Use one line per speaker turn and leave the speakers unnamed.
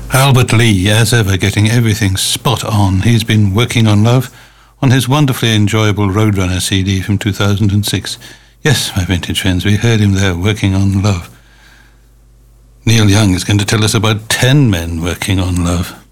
Albert Lee, as ever, getting everything spot on. He's been working on love on his wonderfully enjoyable Roadrunner CD from 2006. Yes, my vintage friends, we heard him there working on love. Neil Young is going to tell us about 10 men working on love.